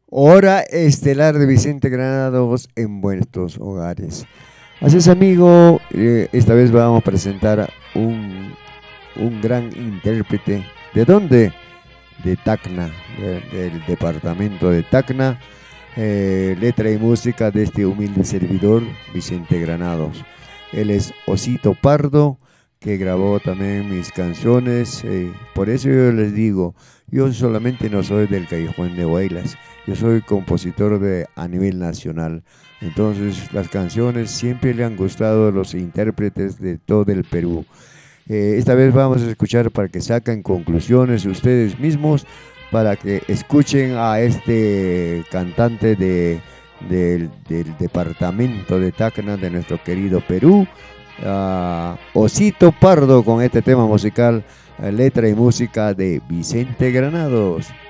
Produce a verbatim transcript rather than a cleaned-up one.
Hora estelar de Vicente Granados en vuestros hogares. Así es, amigo, eh, esta vez vamos a presentar un, un gran intérprete. ¿De dónde? De Tacna, de- del departamento de Tacna. Eh, letra y música de este humilde servidor, Vicente Granados. Él es Osito Pardo, que grabó también mis canciones. Eh, por eso yo les digo, yo solamente no soy del Callejón de Huaylas, yo soy compositor de, a nivel nacional. Entonces las canciones siempre le han gustado a los intérpretes de todo el Perú. Eh, esta vez vamos a escuchar para que saquen conclusiones ustedes mismos, para que escuchen a este cantante de, del, del departamento de Tacna, de nuestro querido Perú, a Osito Pardo, con este tema musical, eh, letra y música de Vicente Granados.